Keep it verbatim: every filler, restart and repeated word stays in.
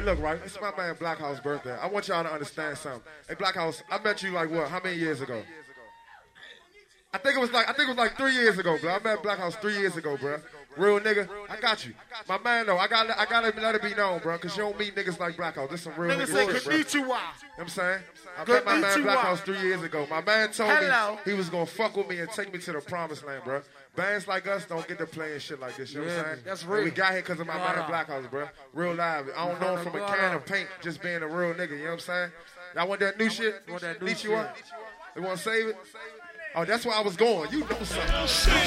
look, right? It's my man Black House birthday. I want y'all to understand something. Hey, Black House, I met you like what? How many years ago? I think it was like I think it was like three years ago, bro. I met Black House three years ago, bro. Real nigga, I got you. My man, though, I gotta, I gotta let it be known, bro, because you don't meet niggas like Black House. This some real niggas, say shit, bro. konnichiwa. You know what I'm saying? I met my man Black House three years ago. My man told Hello. me he was gonna fuck with me and take me to the promised land, bro. Bands like us don't get to play and shit like this. You know what I'm saying? That's And real. we got here because of my man Black House, bro. Real live. I don't know him from a can of paint, just being a real nigga. You know what I'm saying? Y'all want that new shit? Want that new Konnichiwa? shit. You want to save it? Oh, that's where I was going. You know something.